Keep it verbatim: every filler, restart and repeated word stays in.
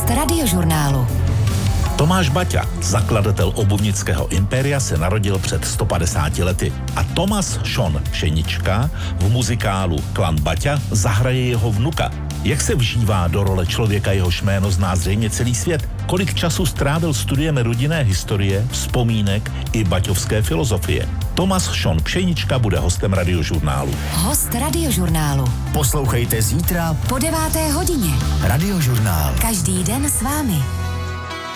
Host Radiožurnálu. Tomáš Baťa, zakladatel obuvnického impéria, se narodil před sto padesáti lety a Thomas Sean Pšenička v muzikálu Klan Baťa zahraje jeho vnuka. Jak se vžívá do role člověka, jehož jméno zná zřejmě celý svět? Kolik času strávil studiem rodinné historie, vzpomínek i baťovské filozofie? Thomas Sean Pšenička bude hostem Radiožurnálu. Host Radiožurnálu. Poslouchejte zítra Po deváté hodině. Radiožurnál. Každý den s vámi.